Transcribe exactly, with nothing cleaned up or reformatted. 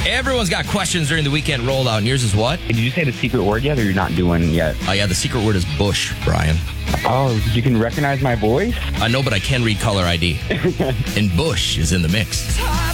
Everyone's got questions during the weekend rollout, and yours is what? Did you say the secret word yet, or you're not doing it yet? Oh, yeah, the secret word is Bush, Brian. Oh, you can recognize my voice? I know, but I can read caller I D. And Bush is in the mix.